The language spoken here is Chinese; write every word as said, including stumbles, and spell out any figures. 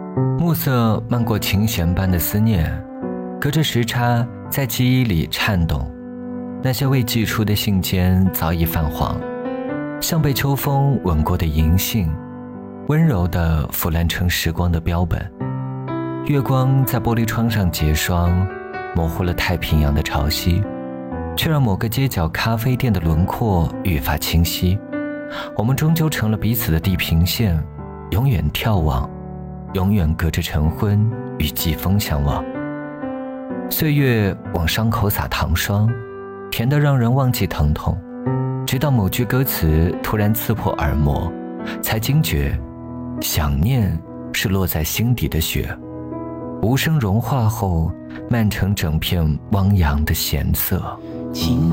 暮色漫过琴弦般的思念，隔着时差在记忆里颤动。那些未寄出的信笺早已泛黄，像被秋风吻过的银杏，温柔地腐烂成时光的标本。月光在玻璃窗上结霜，模糊了太平洋的潮汐，却让某个街角咖啡店的轮廓愈发清晰。我们终究成了彼此的地平线，永远眺望，永远隔着晨昏与季风相望。岁月往伤口撒糖霜，甜得让人忘记疼痛，直到某句歌词突然刺破耳膜，才惊觉想念是落在心底的雪，无声融化后漫成整片汪洋的咸涩。